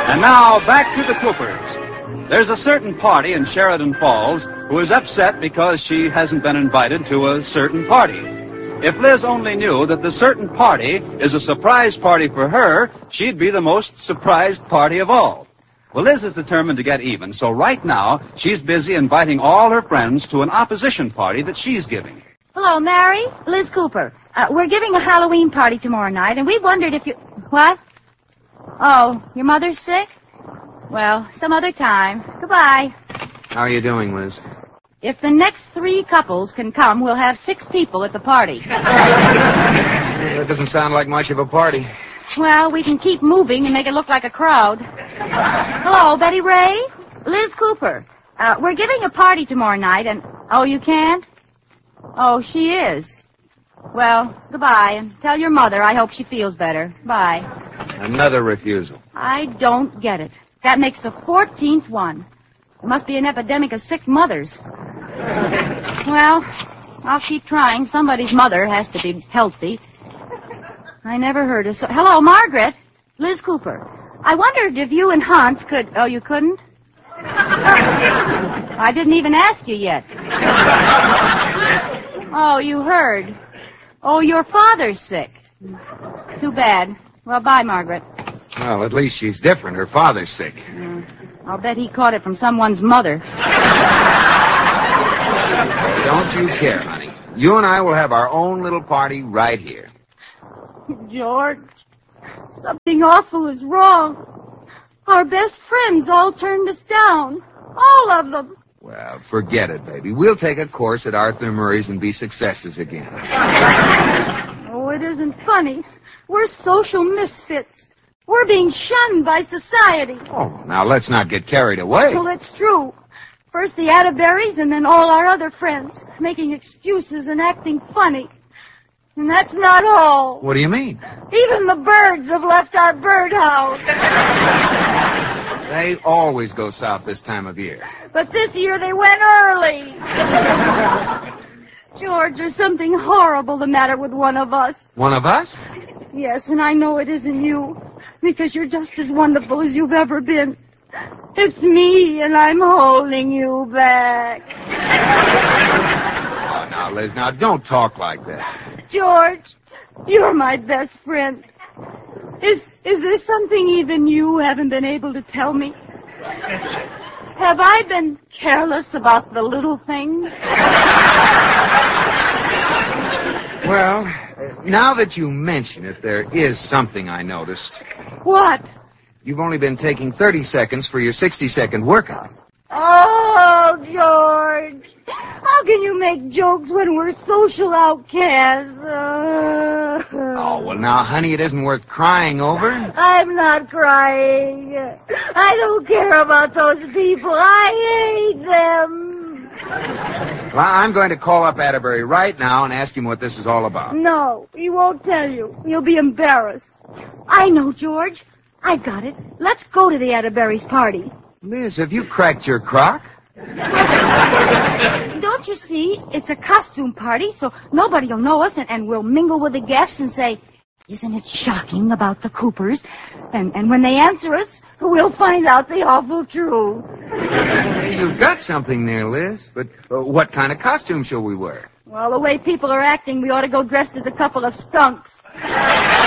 And now, back to the Coopers. There's a certain party in Sheridan Falls who is upset because she hasn't been invited to a certain party. If Liz only knew that the certain party is a surprise party for her, she'd be the most surprised party of all. Well, Liz is determined to get even, so right now she's busy inviting all her friends to an opposition party that she's giving. Hello, Mary. Liz Cooper. We're giving a Halloween party tomorrow night, and we wondered if you... What? Oh, your mother's sick? Well, some other time. Goodbye. How are you doing, Liz? If the next 3 couples can come, we'll have 6 people at the party. That doesn't sound like much of a party. Well, we can keep moving and make it look like a crowd. Hello, Betty Ray? Liz Cooper. We're giving a party tomorrow night, and... Oh, you can't? Oh, she is. Well, goodbye, and tell your mother I hope she feels better. Bye. Another refusal. I don't get it. That makes the 14th one. There must be an epidemic of sick mothers. Well, I'll keep trying. Somebody's mother has to be healthy. I never heard of so... Hello, Margaret. Liz Cooper. I wondered if you and Hans could... Oh, you couldn't? I didn't even ask you yet. Oh, you heard. Oh, your father's sick. Too bad. Well, bye, Margaret. Well, at least she's different. Her father's sick. I'll bet he caught it from someone's mother. Don't you care, honey. You and I will have our own little party right here. George, something awful is wrong. Our best friends all turned us down. All of them. Well, forget it, baby. We'll take a course at Arthur Murray's and be successes again. Oh, it isn't funny. We're social misfits. We're being shunned by society. Oh, now let's not get carried away. Well, it's true. First the Atterberries and then all our other friends, making excuses and acting funny. And that's not all. What do you mean? Even the birds have left our birdhouse. They always go south this time of year. But this year they went early. George, there's something horrible the matter with one of us. One of us? Yes, and I know it isn't you, because you're just as wonderful as you've ever been. It's me, and I'm holding you back. Oh, now, Liz, now don't talk like that. George, you're my best friend. Is there something even you haven't been able to tell me? Have I been careless about the little things? Well, now that you mention it, there is something I noticed. What? You've only been taking 30 seconds for your 60-second workout. Oh, George. How can you make jokes when we're social outcasts? Oh, well, now, honey, it isn't worth crying over. I'm not crying. I don't care about those people. I hate them. Well, I'm going to call up Atterbury right now and ask him what this is all about. No, he won't tell you. You'll be embarrassed. I know, George. I've got it. Let's go to the Atterbury's party. Liz, have you cracked your crock? Don't you see? It's a costume party, so nobody will know us, and we'll mingle with the guests and say, "Isn't it shocking about the Coopers?" And when they answer us, we'll find out the awful truth. You've got something there, Liz. But what kind of costume shall we wear? Well, the way people are acting, we ought to go dressed as a couple of skunks.